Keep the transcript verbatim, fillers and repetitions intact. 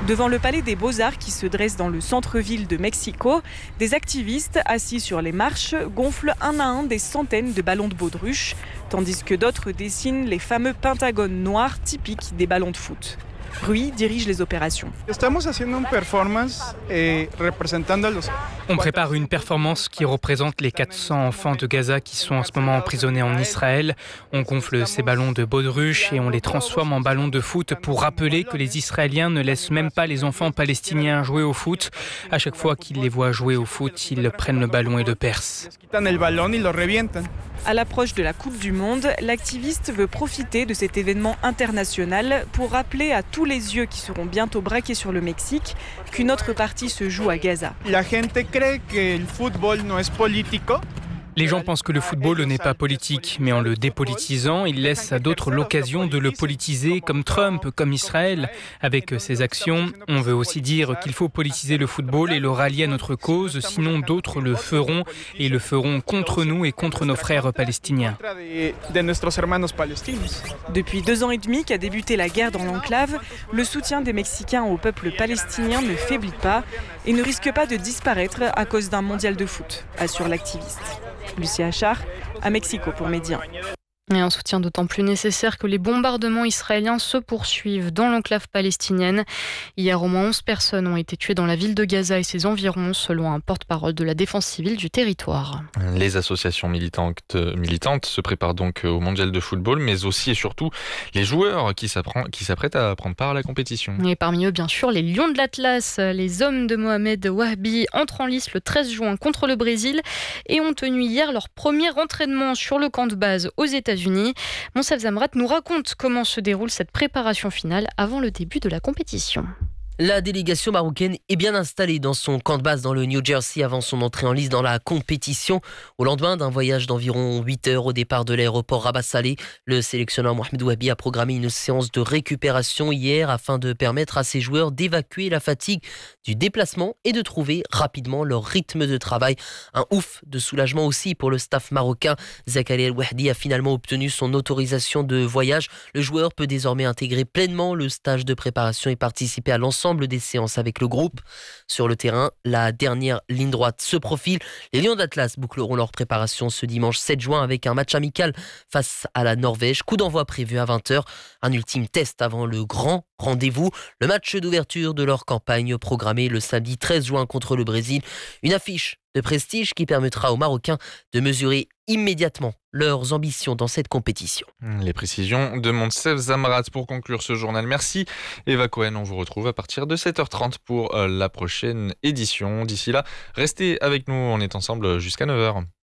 Devant le palais des Beaux-Arts qui se dresse dans le centre-ville de Mexico, des activistes assis sur les marches gonflent un à un des centaines de ballons de baudruche, tandis que d'autres dessinent les fameux pentagones noirs typiques des ballons de foot. Rui dirige les opérations. On prépare une performance qui représente les quatre cents enfants de Gaza qui sont en ce moment emprisonnés en Israël. On gonfle ces ballons de baudruche et on les transforme en ballons de foot pour rappeler que les Israéliens ne laissent même pas les enfants palestiniens jouer au foot. À chaque fois qu'ils les voient jouer au foot, ils prennent le ballon et le percent. À l'approche de la Coupe du Monde, l'activiste veut profiter de cet événement international pour rappeler à tous les yeux qui seront bientôt braqués sur le Mexique qu'une autre partie se joue à Gaza. Les gens pensent que le football n'est pas politique, mais en le dépolitisant, ils laissent à d'autres l'occasion de le politiser, comme Trump, comme Israël. Avec ces actions, on veut aussi dire qu'il faut politiser le football et le rallier à notre cause, sinon d'autres le feront et le feront contre nous et contre nos frères palestiniens. Depuis deux ans et demi qu'a débuté la guerre dans l'enclave, le soutien des Mexicains au peuple palestinien ne faiblit pas et ne risque pas de disparaître à cause d'un mondial de foot, assure l'activiste. Lucie Achard, à Mexico pour Média. Et un soutien d'autant plus nécessaire que les bombardements israéliens se poursuivent dans l'enclave palestinienne. Hier, au moins onze personnes ont été tuées dans la ville de Gaza et ses environs, selon un porte-parole de la défense civile du territoire. Les associations militantes, militantes se préparent donc au mondial de football, mais aussi et surtout les joueurs qui s'apprêtent à prendre part à la compétition. Et parmi eux, bien sûr, les Lions de l'Atlas, les hommes de Mohamed Wahbi entrent en lice le treize juin contre le Brésil et ont tenu hier leur premier entraînement sur le camp de base aux États-Unis. Monsef Zamrat nous raconte comment se déroule cette préparation finale avant le début de la compétition. La délégation marocaine est bien installée dans son camp de base dans le New Jersey avant son entrée en lice dans la compétition. Au lendemain d'un voyage d'environ huit heures au départ de l'aéroport Rabat Saleh, le sélectionneur Mohamed Wahbi a programmé une séance de récupération hier afin de permettre à ses joueurs d'évacuer la fatigue du déplacement et de trouver rapidement leur rythme de travail. Un ouf de soulagement aussi pour le staff marocain. Zakaria El Wahdi a finalement obtenu son autorisation de voyage. Le joueur peut désormais intégrer pleinement le stage de préparation et participer à l'ensemble des séances avec le groupe. Sur le terrain, la dernière ligne droite se profile. Les Lions d'Atlas boucleront leur préparation ce dimanche sept juin avec un match amical face à la Norvège. Coup d'envoi prévu à vingt heures. Un ultime test avant le grand rendez-vous. Le match d'ouverture de leur campagne programmé le samedi treize juin contre le Brésil. Une affiche de prestige qui permettra aux Marocains de mesurer immédiatement leurs ambitions dans cette compétition. Les précisions de Monsef Zamrat pour conclure ce journal. Merci Eva Cohen, on vous retrouve à partir de sept heures trente pour la prochaine édition. D'ici là, restez avec nous, on est ensemble jusqu'à neuf heures.